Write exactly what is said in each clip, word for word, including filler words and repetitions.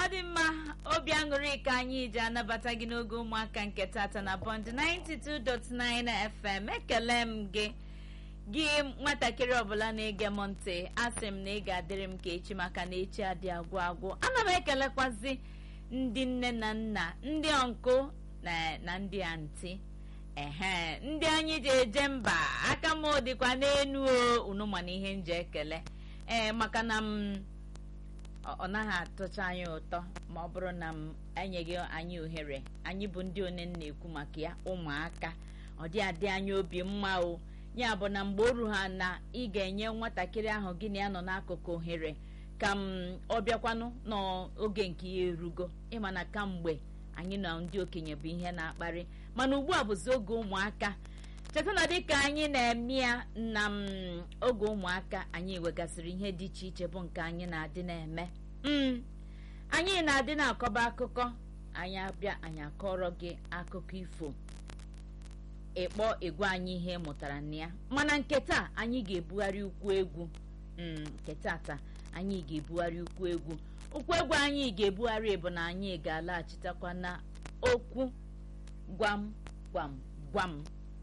ọ dị mma obi aṅụrị ka anyị ji anabata gị n'oge ụmụaka nke tata na Bond ninety-two point nine F M. ekele m gị gị nwatakịrị ọbụla na-ege m ntị, asị m na ị ga-adịrị m ka echi maka na echi adị agwụ agwụ. ana m ekelekwazi ndị nne na nna, ndị ọnkụ na na ndị antị, ehe ndị anyị ji eje mba aka m dịkwa n'enu o, unu mana ihe nje ekele ee maka na m ọ naghị atụcha anyị ụtọ ma ọ bụrụ na m enyeghị anyị ohere. anyị bụ ndị one na-ekwu maka ya, ụmụaka. ọ dị adị anyị obi mma o, ya bụ na mgbe o ru ha na ị ga-enye nwatakịrị ahụ gị na ya nọ n'akụkụ ohere ka m ọ bịakwanụ n'oge nke ya erugo. ịma na kamgbe anyị na ndị okenye bụ ihe na-akparị, mana ugbu a bụzi oge ụmụaka. cheta na dịka anyị na-eme ya na m oge ụmụaka, anyị wegasịrị ihe dị iche iche bụ nke anyị na-adị na-eme. m anyị na-adị na-akọba akụkọ, anyị abịa anyị akọrọ gị akụkọ ifo, ịkpọ egwu anyị ihe mụtara na ya. mana nke taa anyị ga-ebugharị ukwu egwu. nke tata anyị ga-ebugharị ukwu egwu ukwu egwu anyị ga-ebugharị bụ na anyị ga-alaghachitakwa na okwu gwam gwam gwam.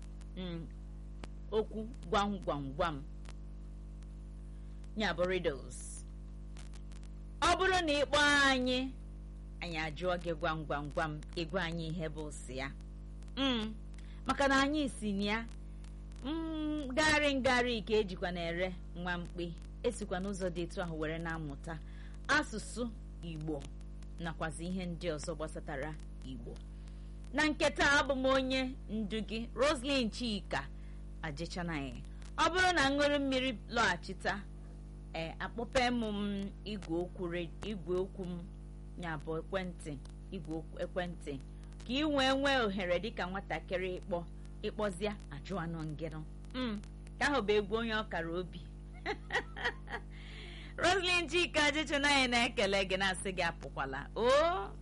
okwu gwam gwam gwam ya bụ riddles. ọ bụrụ na ị kpọọ anyị anyị ajụọ gị gwam gwam gwam, egwu anyị ihe bụ si ya maka na anyị si na ya ngagharị ngagharị ka ejikwa na-ere nwa mkpi, esikwa n'ụzọ dị etu ahụ were na-amụta asụsụ Igbo nakwazi ihe ndị ọzọ gbasatara Igbo. na nketa abụ m onye ndu gị Roslyn Chika Ajịchanaghị. ọ bụrụ na ṅụrụ mmiri lọghachita ee akpọpe m m igwe okwu igwe okwu m ya bụ ekwentị igwe ekwentị ka ị nwee nwee ohere dịka nwatakịrị ịkpọ ịkpọzịa ajụanụ ngịnụ m ka ahụ bụ egwu onye ọkara obi. Roslyn Chika Ajịchanaghị na-ekele gị na-asị gị apụkwala o.